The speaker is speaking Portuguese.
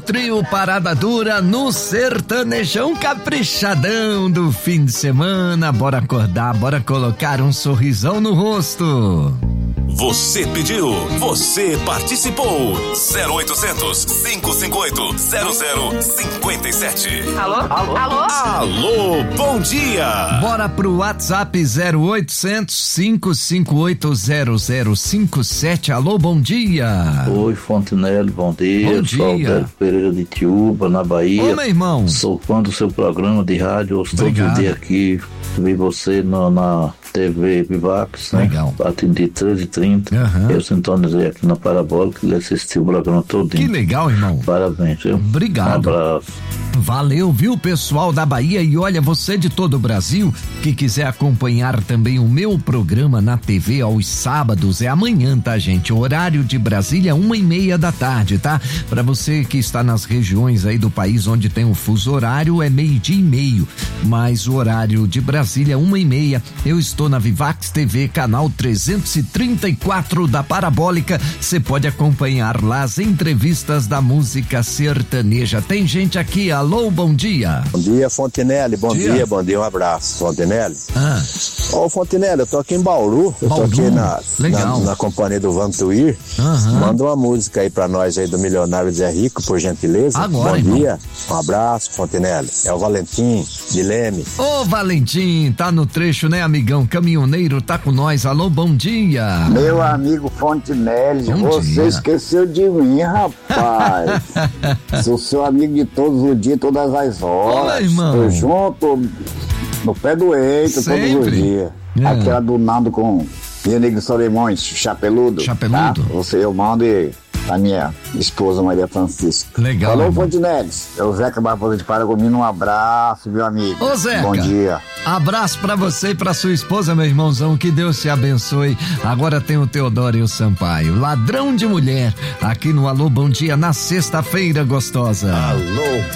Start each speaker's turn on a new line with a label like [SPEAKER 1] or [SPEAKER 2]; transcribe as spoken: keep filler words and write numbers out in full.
[SPEAKER 1] trio Parada Dura no sertanejão caprichadão do fim de semana. Bora acordar, bora colocar um sorrisão no rosto.
[SPEAKER 2] Você pediu, você participou. zero oitocentos, cinco cinco oito, zero zero cinco sete.
[SPEAKER 3] Alô? Alô? Alô?
[SPEAKER 2] Alô, bom dia.
[SPEAKER 1] Bora pro WhatsApp zero oitocentos, cinco cinco oito, zero zero cinco sete. Alô, bom dia.
[SPEAKER 4] Oi, Fontenelle, bom dia.
[SPEAKER 1] Bom dia.
[SPEAKER 4] Sou Alberto Pereira de Tiúba, na Bahia.
[SPEAKER 1] Ô, meu irmão.
[SPEAKER 4] Sou fã do seu programa de rádio, ouço todos
[SPEAKER 1] Obrigado.
[SPEAKER 4] os dias aqui. Vi você no, na T V Vivax, né?
[SPEAKER 1] Legal.
[SPEAKER 4] Atendi treze e trinta.
[SPEAKER 1] Aham.
[SPEAKER 4] Eu sintonizei aqui na Parabólica e assisti o programa todo.
[SPEAKER 1] Que legal, irmão.
[SPEAKER 4] Parabéns, viu?
[SPEAKER 1] Obrigado.
[SPEAKER 4] Um abraço.
[SPEAKER 1] Valeu, viu, pessoal da Bahia? E olha, você de todo o Brasil que quiser acompanhar também o meu programa na T V aos sábados, é amanhã, tá, gente? O horário de Brasília, uma e meia da tarde, tá? Pra você que está nas regiões aí do país onde tem o fuso horário, é meio-dia e meio, mas o horário de Brasília, uma e meia. Eu estou na Vivax T V, canal trezentos e trinta e quatro da Parabólica. Você pode acompanhar lá as entrevistas da música sertaneja. Tem gente aqui, alô, bom dia.
[SPEAKER 5] Bom dia, Fontenelle, bom
[SPEAKER 1] Dia.
[SPEAKER 5] dia, bom dia, um abraço, Fontenelle.
[SPEAKER 1] Ah,
[SPEAKER 5] Ô, Fontenelle, eu tô aqui em Bauru, eu
[SPEAKER 1] Bauru,
[SPEAKER 5] tô aqui na,
[SPEAKER 1] legal.
[SPEAKER 5] na, na companhia do Vantuir.
[SPEAKER 1] Aham.
[SPEAKER 5] Manda uma música aí pra nós aí do Milionário Zé Rico, por gentileza.
[SPEAKER 1] Agora,
[SPEAKER 5] bom
[SPEAKER 1] irmão.
[SPEAKER 5] dia, um abraço, Fontenelle. É o Valentim, de Leme.
[SPEAKER 1] ô Valentim, tá no trecho, né, amigão? Caminhoneiro tá com nós, alô, bom dia.
[SPEAKER 6] Meu amigo Fontenelle,
[SPEAKER 1] Bom
[SPEAKER 6] você
[SPEAKER 1] dia.
[SPEAKER 6] esqueceu de mim, rapaz. Sou seu amigo de todos os dias, todas as horas.
[SPEAKER 1] Olha, irmão.
[SPEAKER 6] Tô junto no pé do eito todos
[SPEAKER 1] Sempre.
[SPEAKER 6] os dias.
[SPEAKER 1] É.
[SPEAKER 6] Aquela do Nando com Nego Solimões, chapeludo.
[SPEAKER 1] Chapeludo.
[SPEAKER 6] Tá? Você eu mando e a minha esposa Maria Francisca.
[SPEAKER 1] Legal,
[SPEAKER 6] Falou,
[SPEAKER 1] irmão.
[SPEAKER 6] Fontenelle. É o Zeca Barbosa de Paragomino, um abraço, meu amigo.
[SPEAKER 1] Ô, Zeca.
[SPEAKER 6] Bom dia.
[SPEAKER 1] Abraço pra você e pra sua esposa, meu irmãozão, que Deus te abençoe. Agora tem o Teodoro e o Sampaio, ladrão de mulher, aqui no Alô Bom Dia, na sexta-feira gostosa.
[SPEAKER 5] Alô,